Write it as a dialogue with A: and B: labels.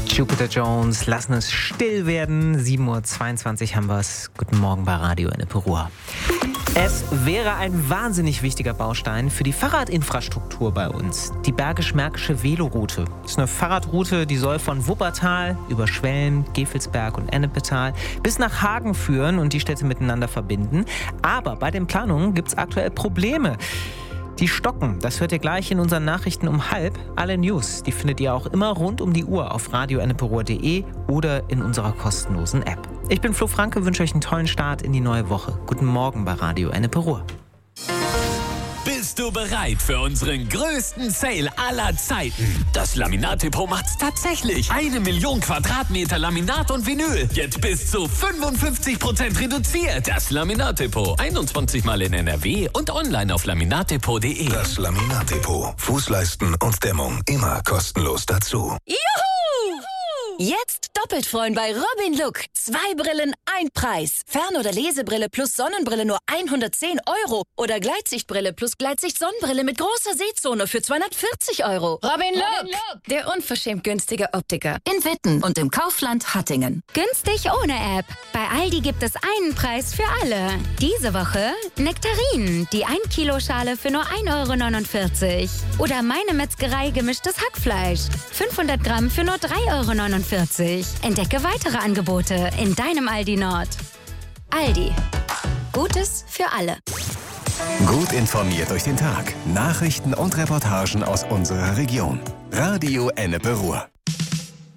A: Jupiter Jones, lassen es still werden. 7:22 Uhr haben wir es. Guten Morgen bei Radio Ennepe Ruhr. Es wäre ein wahnsinnig wichtiger Baustein für die Fahrradinfrastruktur bei uns. Die Bergisch-Märkische Veloroute. Das ist eine Fahrradroute, die soll von Wuppertal über Schwelm, Gevelsberg und Ennepetal bis nach Hagen führen und die Städte miteinander verbinden. Aber bei den Planungen gibt es aktuell Probleme. Die stocken, das hört ihr gleich in unseren Nachrichten um 12:30. Alle News, die findet ihr auch immer rund um die Uhr auf radioenneperuhr.de oder in unserer kostenlosen App. Ich bin Flo Franke, wünsche euch einen tollen Start in die neue Woche. Guten Morgen bei Radio Ennepe Ruhr.
B: Bist du bereit für unseren größten Sale aller Zeiten? Das Laminat-Depot macht's tatsächlich. 1 Million Quadratmeter Laminat und Vinyl. Jetzt bis zu 55% reduziert. Das Laminat-Depot. 21 Mal in NRW und online auf laminatdepot.de.
C: Das Laminat-Depot. Fußleisten und Dämmung immer kostenlos dazu.
D: Juhu! Jetzt doppelt freuen bei Robin Look. 2 Brillen, 1 Preis. Fern- oder Lesebrille plus Sonnenbrille nur 110 € oder Gleitsichtbrille plus Gleitsicht-Sonnenbrille mit großer Sehzone für 240 €. Robin Look, der unverschämt günstige Optiker in Witten und im Kaufland Hattingen.
E: Günstig ohne App. Bei Aldi gibt es einen Preis für alle. Diese Woche Nektarinen, die 1-Kilo-Schale für nur 1,49 €. Oder Meine Metzgerei gemischtes Hackfleisch. 500 Gramm für nur 3,49 €. Entdecke weitere Angebote in deinem Aldi Nord. Aldi. Gutes für alle.
C: Gut informiert durch den Tag. Nachrichten und Reportagen aus unserer Region. Radio Ennepe Ruhr.